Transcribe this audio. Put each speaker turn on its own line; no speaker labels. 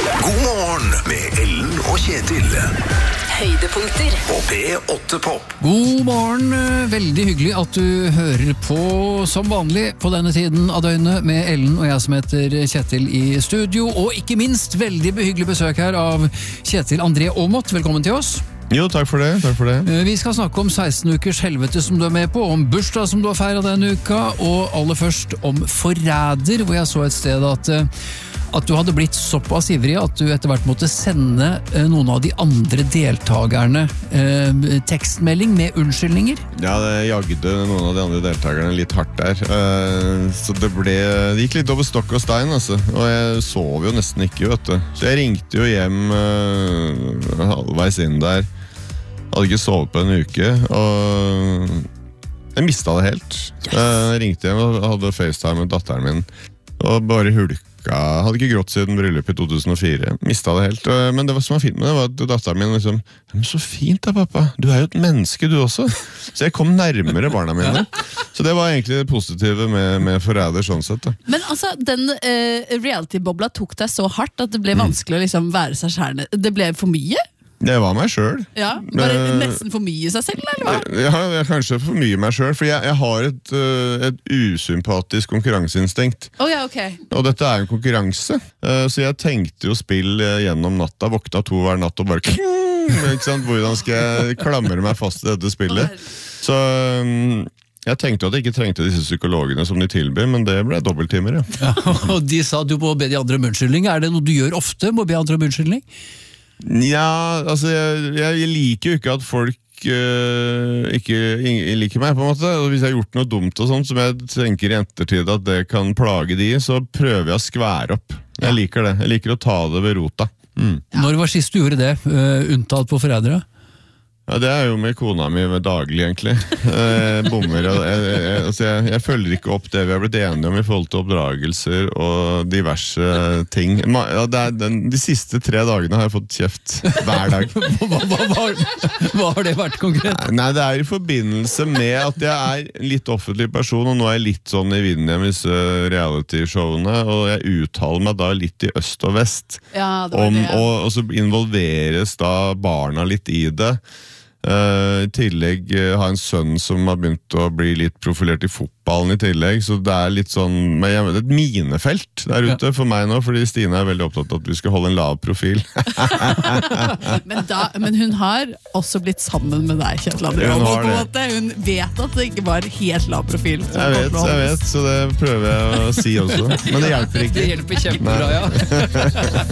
God morgen med Ellen og Kjetil.
Høydepunkter
På P8 Pop.
God morgen, veldig hyggelig at du hører på som vanlig på denne tiden av døgnet med Ellen og jeg som heter Kjetil i studio, og ikke minst veldig behyggelig besøk her av Kjetil André Aamodt. Velkommen til oss.
Jo, takk for det.
Vi skal snakke om 16 ukers helvete som du er med på, om bursdag som du har feiret denne uka, og aller først om forræder, hvor jeg så et sted at du hadde blitt såpass ivrig at du etter hvert måtte sende noen av de andre deltakerne tekstmelding med unnskyldninger.
Ja, det jagde noen av de andre deltakerne litt hardt der. Så det gikk litt over stokk og stein, altså. Og jeg sov jo nesten ikke, vet du. Så jeg ringte jo hjem halvveis inn der. Hadde ikke sovet på en uke, og jeg mistet det helt. Jeg ringte hjem og hadde FaceTime med datteren min, og bare hulka. Hadde ikke grått siden bryllup i 2004. Mistet det helt. Men det som var fint med det var at datteren min liksom, men så fint da, pappa. Du er jo et menneske, du også. Så jeg kom nærmere barna mine. Så det var egentlig det positive med forræder sånn sett. Da.
Men altså, den reality-bobla tok deg så hardt at det ble vanskelig å liksom være seg selv. Det ble for mye?
Det var meg selv.
Ja, var det nesten for mye seg selv, eller hva?
Ja, kanskje for mye meg selv, for jeg har et usympatisk konkurranseinstinkt.
Ja, ok.
Og dette er en konkurranse, så jeg tenkte jo spill gjennom natta, våkna 2 hver natt og bare ikke sant? Hvordan skal jeg klamre meg fast i dette spillet? Så jeg tenkte at jeg ikke trengte disse psykologene som de tilbyr, men det ble dobbelttimer, ja.
Og de sa at du må be de andre om unnskyldning. Er det noe du gjør ofte, må be andre om unnskyldning?
Ja, altså jeg liker jo ikke at folk ikke liker meg på en måte, og hvis jeg har gjort noe dumt og sånt som jeg tenker i ettertid at det kan plage de, så prøver jeg å skvære opp. Jeg liker det, jeg liker å ta det ved rota.
Når var sist du gjorde det, unntatt på forrædere?
Ja, det er jo med kona mi daglig egentlig. Bommer, jeg følger ikke opp det vi har blitt enige om i forhold til oppdragelser og diverse ting. De siste 3 dagene har jeg fått kjeft hver dag.
Hva har det vært konkret?
Nei, det er i forbindelse med at jeg er en litt offentlig person, og nå er jeg litt sånn i vinden med disse reality-showene, og jeg uttaler meg da litt i øst og vest.
Ja, det var det.
Og så involveres da barna litt i det. I tillegg har jeg en sønn som har begynt å bli litt profilert i fotballen i tillegg, så det er litt sånn, det er et minefelt der ute for meg nå, fordi Stine er veldig opptatt av at vi skal holde en lav profil.
Men hun har også blitt sammen med deg, Kjetil André. Hun vet at det ikke var helt lav profil.
Jeg vet, så det prøver jeg å si også, men det hjelper ikke.
Det hjelper kjempebra, ja.